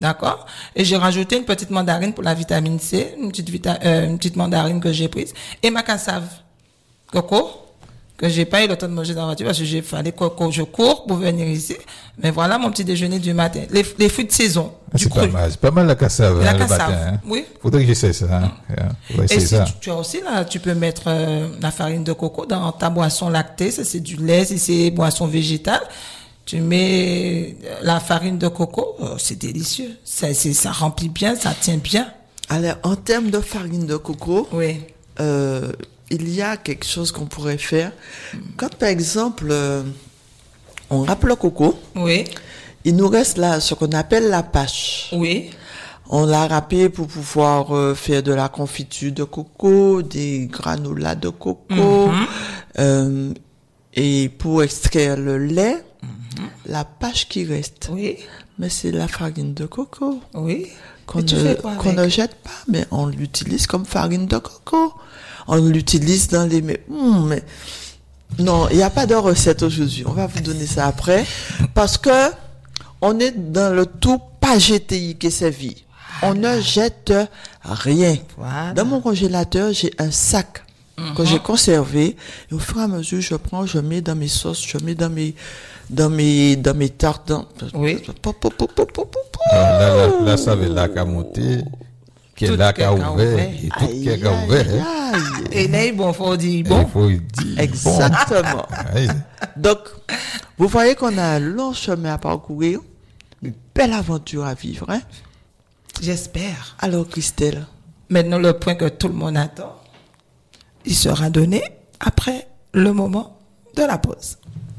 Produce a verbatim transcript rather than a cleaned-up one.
D'accord? Et j'ai rajouté une petite mandarine pour la vitamine C, une petite vita, euh, une petite mandarine que j'ai prise, et ma cassave coco, que j'ai pas eu le temps de manger dans la voiture parce que j'ai fallu que je cours pour venir ici. Mais voilà mon petit déjeuner du matin. Les, les fruits de saison. Ah, c'est pas mal, c'est pas mal la cassave, la hein, cassave, le matin. Hein. Oui. Faudrait que j'essaie ça. Hein. Mm. Faudrait Et si ça. tu, tu as aussi là, tu peux mettre euh, la farine de coco dans ta boisson lactée. Ça c'est du lait, si c'est boisson végétale. Tu mets la farine de coco, oh, c'est délicieux. Ça, c'est, ça remplit bien, ça tient bien. Alors, en termes de farine de coco, oui. euh, il y a quelque chose qu'on pourrait faire. Quand, par exemple, euh, on râpe le coco, oui. il nous reste là ce qu'on appelle la pâche. Oui. On l'a râpé pour pouvoir euh, faire de la confiture de coco, des granulats de coco, mm-hmm. euh, et pour extraire le lait, mm-hmm. la pâche qui reste. Oui. Mais c'est la farine de coco. Oui. Qu'on, ne, qu'on ne jette pas, mais on l'utilise comme farine de coco. On l'utilise dans les... Mmh, mais non, il n'y a pas de recette aujourd'hui. On va vous donner ça après. Parce que on est dans le tout pas jeter qui est servi. On ne jette rien. Voilà. Dans mon congélateur, j'ai un sac mm-hmm. que j'ai conservé. Et au fur et à mesure, je prends, je mets dans mes sauces, je mets dans mes, dans mes, dans mes tartes. Dans... Oui. Alors là, là, là, ça veut là qu'à monter. Qui est là qu'à ouvert. Et tout qui est qu'à ouvert. Et là, bon, faut dire bon. Il faut dire exactement. Bon. Donc, vous voyez qu'on a un long chemin à parcourir. Une belle aventure à vivre, hein? J'espère. Alors, Christelle. Maintenant, le point que tout le monde attend, il sera donné après le moment de la pause.